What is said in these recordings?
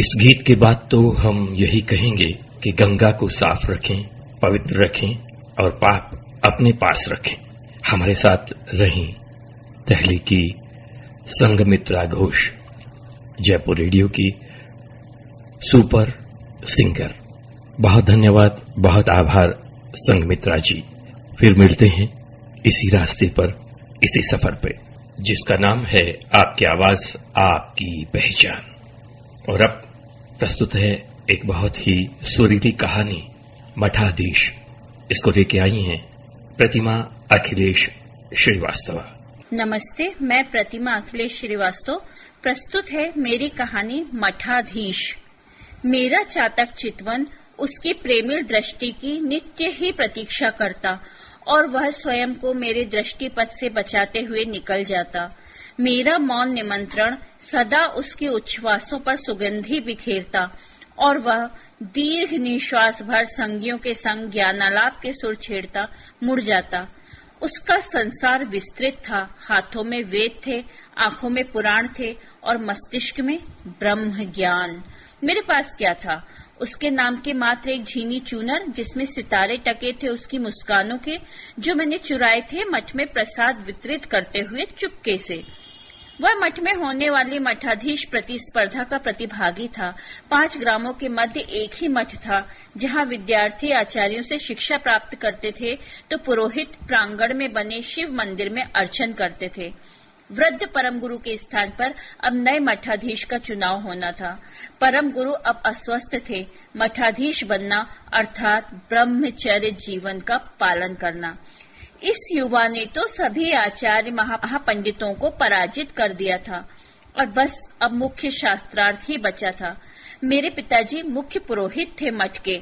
इस गीत के बाद तो हम यही कहेंगे कि गंगा को साफ रखें, पवित्र रखें और पाप अपने पास रखें। हमारे साथ रहीं दिल्ली की संघमित्रा घोष, जयपुर रेडियो की सुपर सिंगर। बहुत धन्यवाद, बहुत आभार संघमित्रा जी। फिर मिलते हैं इसी रास्ते पर, इसी सफर पे, जिसका नाम है आपकी आवाज आपकी पहचान। और अब प्रस्तुत है एक बहुत ही सुरीली कहानी, मठाधीश। इसको लेके आई हैं प्रतिमा अखिलेश श्रीवास्तव। नमस्ते, मैं प्रतिमा अखिलेश श्रीवास्तव। प्रस्तुत है मेरी कहानी मठाधीश। मेरा चातक चितवन उसकी प्रेमिल दृष्टि की नित्य ही प्रतीक्षा करता और वह स्वयं को मेरे दृष्टिपथ से बचाते हुए निकल जाता। मेरा मौन निमंत्रण सदा उसके उच्छ्वासों पर सुगंधि बिखेरता और वह दीर्घ निश्वास भर संगियों के संग ज्ञानालाप के सुर छेड़ता मुड़ जाता। उसका संसार विस्तृत था, हाथों में वेद थे, आंखों में पुराण थे और मस्तिष्क में ब्रह्म ज्ञान। मेरे पास क्या था? उसके नाम के मात्र एक झीनी चूनर जिसमें सितारे टके थे उसकी मुस्कानों के, जो मैंने चुराए थे मठ में प्रसाद वितरित करते हुए चुपके से। वह मठ में होने वाली मठाधीश प्रतिस्पर्धा का प्रतिभागी था। 5 ग्रामों के मध्य एक ही मठ था जहां विद्यार्थी आचार्यों से शिक्षा प्राप्त करते थे तो पुरोहित प्रांगण में बने शिव मंदिर में अर्चन करते थे। वृद्ध परम गुरु के स्थान पर अब नए मठाधीश का चुनाव होना था। परम गुरु अब अस्वस्थ थे। मठाधीश बनना अर्थात ब्रह्मचर्य जीवन का पालन करना। इस युवा ने तो सभी आचार्य महापंडितों को पराजित कर दिया था और बस अब मुख्य शास्त्रार्थ ही बचा था। मेरे पिताजी मुख्य पुरोहित थे मठ के।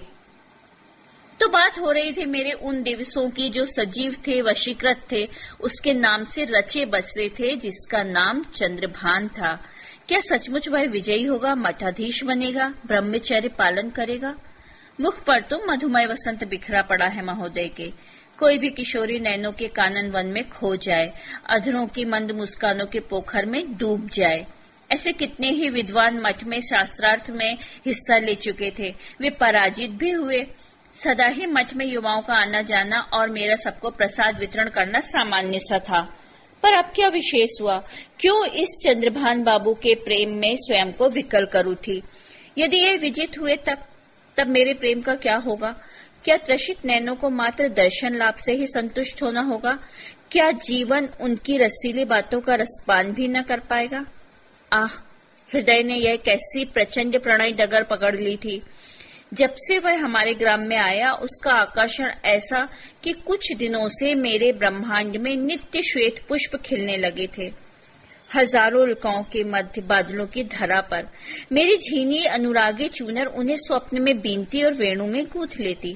तो बात हो रही थी मेरे उन दिवसों की जो सजीव थे, वशीकृत थे, उसके नाम से रचे बसरे थे, जिसका नाम चंद्रभान था। क्या सचमुच वह विजयी होगा, मठाधीश बनेगा, ब्रह्मचर्य पालन करेगा? मुख पर तो मधुमय वसंत बिखरा पड़ा है महोदय के। कोई भी किशोरी नैनों के कानन वन में खो जाए, अधरों की मंद मुस्कानों के पोखर में डूब जाए। ऐसे कितने ही विद्वान मठ में शास्त्रार्थ में हिस्सा ले चुके थे, वे पराजित भी हुए। सदा ही मठ में युवाओं का आना जाना और मेरा सबको प्रसाद वितरण करना सामान्य सा था। पर अब क्या विशेष हुआ? क्यों इस चंद्रभान बाबू के प्रेम में स्वयं को विकल करूं थी? यदि ये विजित हुए तब मेरे प्रेम का क्या होगा? क्या त्रसित नैनों को मात्र दर्शन लाभ से ही संतुष्ट होना होगा? क्या जीवन उनकी रसीली बातों का रसपान भी न कर पाएगा? आह, हृदय ने यह कैसी प्रचंड प्रणय डगर पकड़ ली थी। जब से वह हमारे ग्राम में आया, उसका आकर्षण ऐसा कि कुछ दिनों से मेरे ब्रह्मांड में नित्य श्वेत पुष्प खिलने लगे थे। हजारों उल्काओं के मध्य बादलों की धरा पर मेरी झीनी अनुरागी चूनर उन्हें स्वप्न में बीनती और वेणु में गूंथ लेती।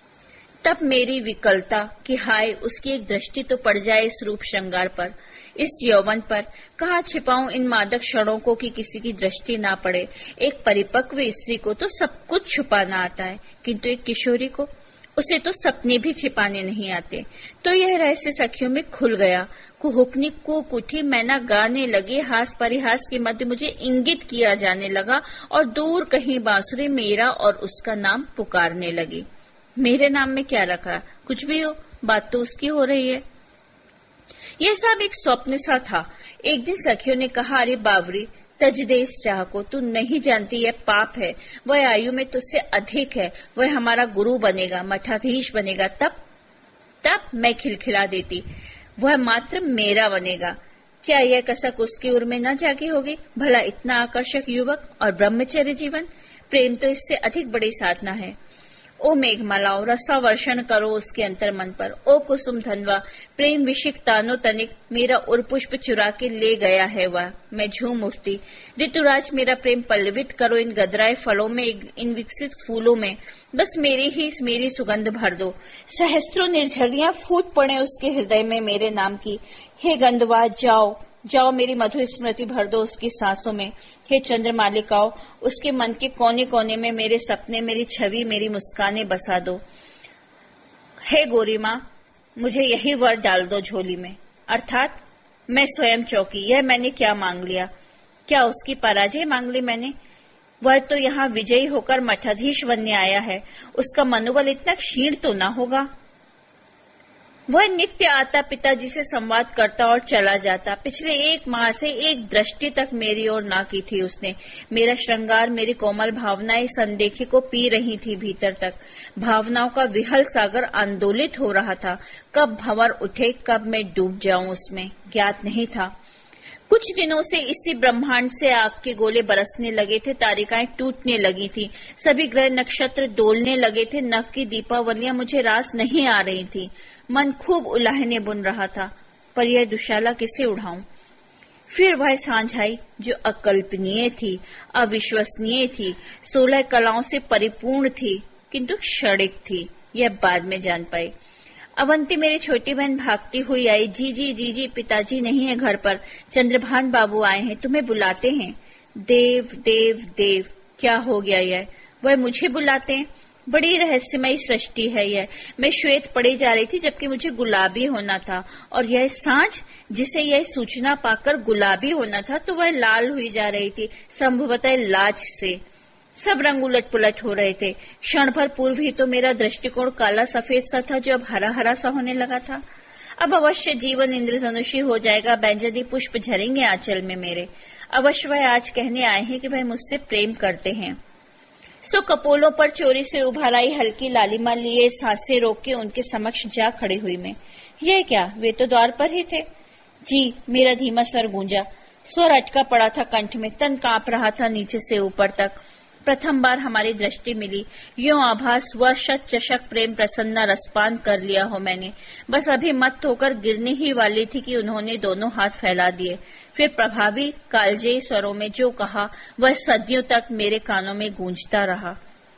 तब मेरी विकलता कि हाय, उसकी एक दृष्टि तो पड़ जाए इस रूप श्रृंगार पर, इस यौवन पर। कहाँ छिपाऊं इन मादक क्षणों को कि किसी की दृष्टि ना पड़े। एक परिपक्व स्त्री को तो सब कुछ छुपाना आता है, किंतु एक किशोरी को, उसे तो सपने भी छिपाने नहीं आते। तो यह रहस्य सखियों में खुल गया। कुहुकनी कुकुठी मैना गाने लगे, हास परिहास के मध्य मुझे इंगित किया जाने लगा और दूर कहीं बांसुरी मेरा और उसका नाम पुकारने लगी। मेरे नाम में क्या रखा? कुछ भी हो, बात तो उसकी हो रही है। यह सब एक स्वप्न सा था। एक दिन सखियों ने कहा, अरे बावरी, तज दे इस चाह को, तू नहीं जानती यह पाप है। वह आयु में तुझसे अधिक है, वह हमारा गुरु बनेगा, मठाधीश बनेगा। तब मैं खिलखिला देती, वह मात्र मेरा बनेगा। क्या यह कसक उसकी उर में न जागी होगी? भला इतना आकर्षक युवक और ब्रह्मचर्य जीवन, प्रेम तो इससे अधिक बड़ी साधना है। ओ मेघमालाओ, रसा वर्षण करो उसके अंतर मन पर। ओ कुसुम धनवा, प्रेम विशिक तानो तनिक, मेरा उर्पुष्प चुरा के ले गया है वह। मैं झूम उठती, ऋतुराज मेरा प्रेम पल्लवित करो इन गदराए फलों में, इन विकसित फूलों में। बस मेरी सुगंध भर दो। सहस्त्रों निर्झरियां फूट पड़े उसके हृदय में मेरे नाम की। हे गंधवा, जाओ मेरी मधुर स्मृति भर दो उसकी सांसों में। हे चंद्रमालिकाओं, उसके मन के कोने कोने में मेरे सपने, मेरी छवि, मेरी मुस्कानें बसा दो। हे गोरी माँ, मुझे यही वर डाल दो झोली में। अर्थात मैं स्वयं चौकी। यह मैंने क्या मांग लिया? क्या उसकी पराजय मांग ली मैंने? वह तो यहाँ विजयी होकर मठाधीश बनने आया है, उसका मनोबल इतना क्षीण तो न होगा। वह नित्य आता, पिताजी से संवाद करता और चला जाता। पिछले 1 माह से एक दृष्टि तक मेरी ओर ना की थी उसने। मेरा श्रृंगार, मेरी कोमल भावनाएं इस अनदेखी को पी रही थी भीतर तक। भावनाओं का विहल सागर आंदोलित हो रहा था। कब भंवर उठे, कब मैं डूब जाऊं उसमें, ज्ञात नहीं था। कुछ दिनों से इसी ब्रह्मांड से आग के गोले बरसने लगे थे, तारिकाएं टूटने लगी थी, सभी ग्रह नक्षत्र डोलने लगे थे। नव की दीपावलियां मुझे रास नहीं आ रही थी। मन खूब उलाहने बुन रहा था, पर यह दुशाला किसे उड़ाऊं। फिर वह सांझ आई जो अकल्पनीय थी, अविश्वसनीय थी, 16 कलाओं से परिपूर्ण थी, किंतु क्षणिक थी। यह बाद में जान पाई। अवंती मेरी छोटी बहन भागती हुई आई। जी, पिताजी नहीं है घर पर, चंद्रभान बाबू आए हैं, तुम्हें बुलाते हैं। देव देव देव, क्या हो गया यह? वह मुझे बुलाते हैं? बड़ी रहस्यमयी सृष्टि है यह। मैं श्वेत पड़ी जा रही थी जबकि मुझे गुलाबी होना था, और यह सांझ जिसे यह सूचना पाकर गुलाबी होना था तो वह लाल हुई जा रही थी, संभवतः लाज से। सब रंग उलट पुलट हो रहे थे। क्षण भर पूर्व ही तो मेरा दृष्टिकोण काला सफेद सा था, जो अब हरा हरा सा होने लगा था। अब अवश्य जीवन इंद्रधनुषी हो जाएगा, बैंजनी पुष्प झरेंगे आंचल में मेरे। अवश्य वह आज कहने आए हैं कि वह मुझसे प्रेम करते हैं। सो कपोलों पर चोरी से उभर आई हल्की लालिमा लिए सांसें रोक के उनके समक्ष जा खड़ी हुई मैं। यह क्या, वे तो द्वार पर ही थे। जी, मेरा धीमा स्वर गूंजा। स्वर अटका पड़ा था कंठ में, तन कांप रहा था नीचे से ऊपर तक। प्रथम बार हमारी दृष्टि मिली, यूं आभास हुआ शत चषक प्रेम प्रसन्ना रसपान कर लिया हो मैंने। बस अभी मत होकर गिरने ही वाली थी कि उन्होंने दोनों हाथ फैला दिए। फिर प्रभावी कालजेयी स्वरों में जो कहा वह सदियों तक मेरे कानों में गूंजता रहा।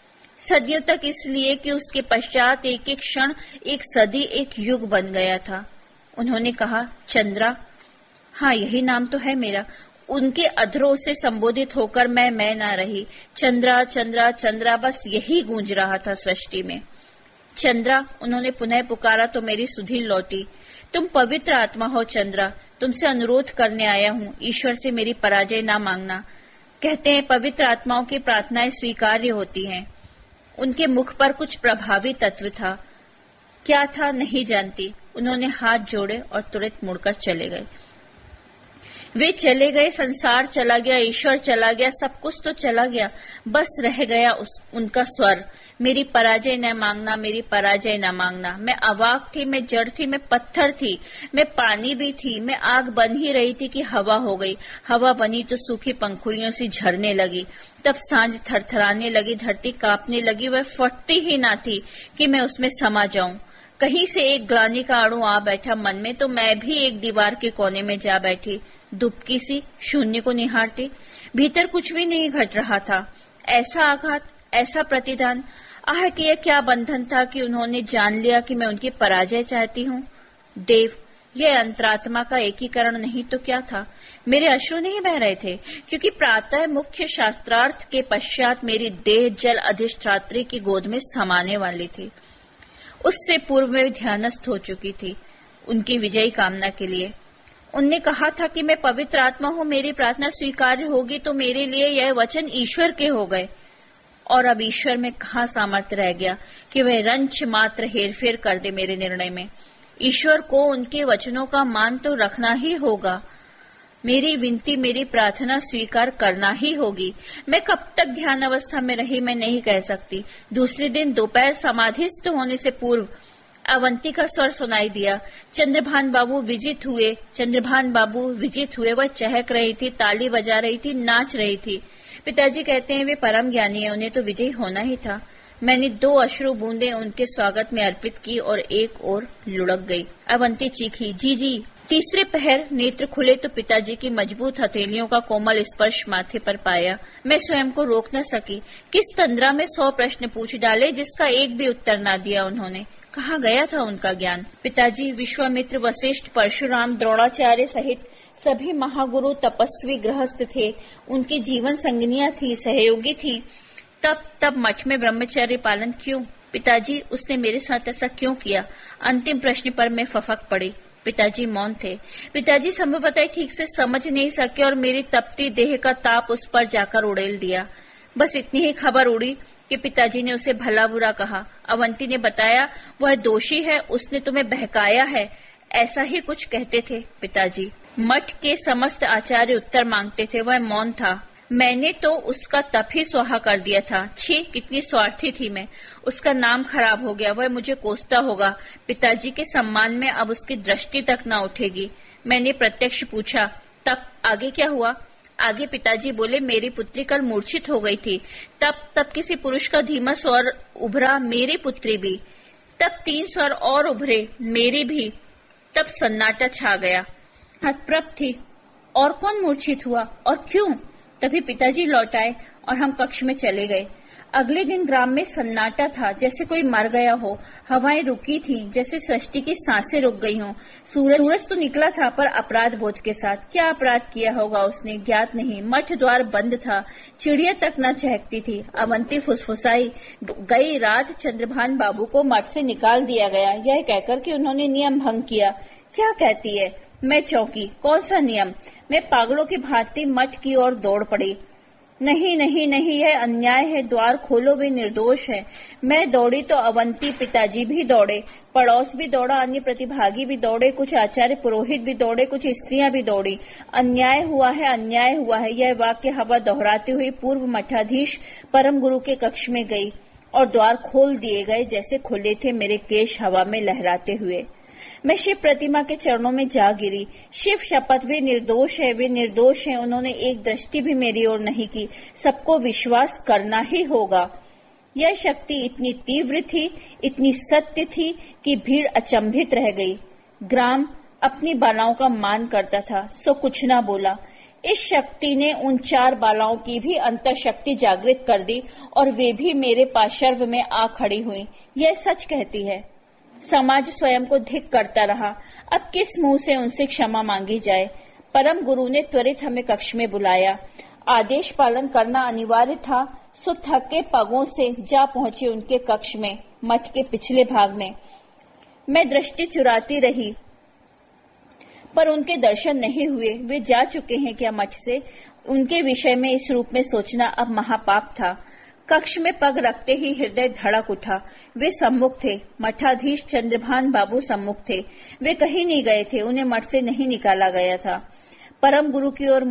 सदियों तक इसलिए कि उसके पश्चात एक एक क्षण एक सदी, एक युग बन गया था। उन्होंने कहा, चंद्रा। हाँ, यही नाम तो है मेरा। उनके अधरों से संबोधित होकर मैं ना रही। चंद्रा चंद्रा चंद्रा, बस यही गूंज रहा था सृष्टि में। चंद्रा, उन्होंने पुनः पुकारा तो मेरी सुधि लौटी। तुम पवित्र आत्मा हो चंद्रा, तुमसे अनुरोध करने आया हूँ, ईश्वर से मेरी पराजय ना मांगना। कहते हैं पवित्र आत्माओं की प्रार्थनाएं स्वीकार्य होती हैं। उनके मुख पर कुछ प्रभावी तत्व था, क्या था नहीं जानती। उन्होंने हाथ जोड़े और तुरंत मुड़कर चले गए। वे चले गए, संसार चला गया, ईश्वर चला गया, सब कुछ तो चला गया, बस रह गया उनका स्वर, मेरी पराजय न मांगना, मेरी पराजय न मांगना। मैं अवाक थी, मैं जड़ थी, मैं पत्थर थी, मैं पानी भी थी, मैं आग बन ही रही थी कि हवा हो गई। हवा बनी तो सूखी पंखुड़ियों से झरने लगी। तब सांझ थरथराने लगी, धरती कांपने लगी। वह फटती ही ना थी कि मैं उसमें समा जाऊं। कहीं से एक ग्लानि का अणु आ बैठा मन में, तो मैं भी एक दीवार के कोने में जा बैठी, दुबकी सी शून्य को निहारती। भीतर कुछ भी नहीं घट रहा था। ऐसा आघात, ऐसा प्रतिदान, आह कि यह क्या बंधन था कि उन्होंने जान लिया कि मैं उनकी पराजय चाहती हूँ। देव, यह अंतरात्मा का एकीकरण नहीं तो क्या था। मेरे अश्रु नहीं बह रहे थे, क्योंकि प्रातः मुख्य शास्त्रार्थ के पश्चात मेरी देह जल अधिष्ठात्री की गोद में समाने वाली थी। उससे पूर्व में ध्यानस्थ हो चुकी थी उनकी विजयी कामना के लिए। उनने कहा था कि मैं पवित्र आत्मा हूँ, मेरी प्रार्थना स्वीकार्य होगी, तो मेरे लिए यह वचन ईश्वर के हो गए। और अब ईश्वर में कहाँ सामर्थ्य रह गया कि वह रंच मात्र हेरफेर कर दे मेरे निर्णय में। ईश्वर को उनके वचनों का मान तो रखना ही होगा। मेरी विनती, मेरी प्रार्थना स्वीकार करना ही होगी। मैं कब तक ध्यान अवस्था में रही मैं नहीं कह सकती। दूसरे दिन दोपहर समाधिस्थ होने से पूर्व अवंती का स्वर सुनाई दिया, चंद्रभान बाबू विजित हुए, चंद्रभान बाबू विजित हुए। वह चहक रही थी, ताली बजा रही थी, नाच रही थी। पिताजी कहते हैं वे परम ज्ञानी है, उन्हें तो विजयी होना ही था। मैंने 2 अश्रु बूंदें उनके स्वागत में अर्पित की और एक और लुढ़क गई। अवंती चीखी, जी जी। तीसरे पहर नेत्र खुले तो पिताजी की मजबूत हथेलियों का कोमल स्पर्श माथे पर पाया। मैं स्वयं को रोक न सकी। किस तंद्रा में 100 प्रश्न पूछ डाले, जिसका एक भी उत्तर न दिया उन्होंने। कहाँ गया था उनका ज्ञान। पिताजी, विश्वामित्र, वशिष्ठ, परशुराम, द्रोणाचार्य सहित सभी महागुरु तपस्वी गृहस्थ थे। उनकी जीवन संगनियां थी, सहयोगी थी। तब मठ में ब्रह्मचर्य पालन क्यों? पिताजी, उसने मेरे साथ ऐसा क्यों किया? अंतिम प्रश्न पर मैं फफक पड़ी। पिताजी मौन थे। पिताजी संभवतः ठीक से समझ नहीं सके और मेरी तपती देह का ताप उस पर जाकर उड़ेल दिया। बस इतनी ही खबर उड़ी कि पिताजी ने उसे भला बुरा कहा। अवंती ने बताया, वह दोषी है, उसने तुम्हें बहकाया है, ऐसा ही कुछ कहते थे पिताजी। मठ के समस्त आचार्य उत्तर मांगते थे, वह मौन था। मैंने तो उसका तप ही स्वाहा कर दिया था। छी, कितनी स्वार्थी थी मैं। उसका नाम खराब हो गया, वह मुझे कोसता होगा। पिताजी के सम्मान में अब उसकी दृष्टि तक न उठेगी। मैंने प्रत्यक्ष पूछा, तब आगे क्या हुआ? आगे पिताजी बोले, मेरी पुत्री कल मूर्छित हो गई थी। तब किसी पुरुष का धीमा स्वर उभरा, मेरी पुत्री भी। तब 3 स्वर और उभरे, मेरी भी। तब सन्नाटा छा गया। हतप्रभ थी। और कौन मूर्छित हुआ और क्यों? तभी पिताजी लौट आए और हम कक्ष में चले गए। अगले दिन ग्राम में सन्नाटा था, जैसे कोई मर गया हो। हवाएं रुकी थी, जैसे सृष्टि की सांसें रुक गई हों। सूरज तो निकला था, पर अपराध बोध के साथ। क्या अपराध किया होगा उसने, ज्ञात नहीं। मठ द्वार बंद था, चिड़िया तक न चहकती थी। अवंती फुसफुसाई, गई रात चंद्रभान बाबू को मठ से निकाल दिया गया, यह कहकर कि उन्होंने नियम भंग किया। क्या कहती है? मैं चौंकी। कौन सा नियम? मैं पागलों की भांति मठ की ओर दौड़ पड़ी। नहीं नहीं नहीं, यह अन्याय है, द्वार खोलो, वे निर्दोष है। मैं दौड़ी तो अवंती, पिताजी भी दौड़े, पड़ोस भी दौड़ा, अन्य प्रतिभागी भी दौड़े, कुछ आचार्य पुरोहित भी दौड़े, कुछ स्त्रियां भी दौड़ी। अन्याय हुआ है, अन्याय हुआ है, यह वाक्य हवा दोहराती हुई पूर्व मठाधीश परम गुरु के कक्ष में गई और द्वार खोल दिए गए, जैसे खुले थे मेरे केश हवा में लहराते हुए। मैं शिव प्रतिमा के चरणों में जा गिरी। शिव शपथ, वे निर्दोष है, वे निर्दोष हैं। उन्होंने एक दृष्टि भी मेरी ओर नहीं की। सबको विश्वास करना ही होगा। यह शक्ति इतनी तीव्र थी, इतनी सत्य थी कि भीड़ अचंभित रह गई। ग्राम अपनी बालाओं का मान करता था, सो कुछ न बोला। इस शक्ति ने उन 4 बालाओं की भी अंतर शक्ति जागृत कर दी और वे भी मेरे पार्श्व में आ खड़ी हुई। यह सच कहती है। समाज स्वयं को धिक् करता रहा। अब किस मुंह से उनसे क्षमा मांगी जाए? परम गुरु ने त्वरित हमें कक्ष में बुलाया। आदेश पालन करना अनिवार्य था, सो थके पगों से जा पहुंचे उनके कक्ष में, मठ के पिछले भाग में। मैं दृष्टि चुराती रही, पर उनके दर्शन नहीं हुए। वे जा चुके हैं क्या मठ से? उनके विषय में इस रूप में सोचना अब महापाप था। कक्ष में पग रखते ही हृदय धड़क उठा। वे सम्मुख थे, मठाधीश चंद्रभान बाबू सम्मुख थे। वे कहीं नहीं गए थे, उन्हें मठ से नहीं निकाला गया था। परम गुरु की ओर